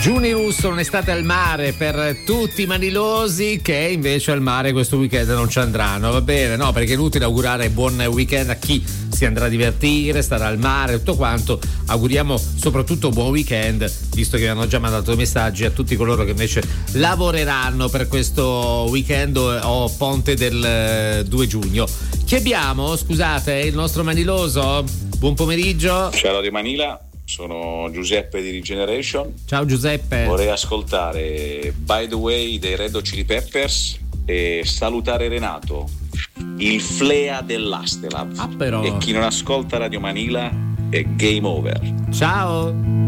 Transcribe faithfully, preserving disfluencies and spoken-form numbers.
Junius, un'estate al mare per tutti i manilosi che invece al mare questo weekend non ci andranno, va bene? No, perché è inutile augurare buon weekend a chi si andrà a divertire, starà al mare, tutto quanto. Auguriamo soprattutto buon weekend, visto che hanno già mandato messaggi a tutti coloro che invece lavoreranno per questo weekend o ponte del due giugno. Chi abbiamo? Scusate, il nostro maniloso? Buon pomeriggio. Ciao di Manila. Sono Giuseppe di Regeneration. Ciao Giuseppe. Vorrei ascoltare By the Way dei Red Hot Chili Peppers e salutare Renato, il flea dell'Astelab. Ah, però. E chi non ascolta Radio Manila è game over. Ciao.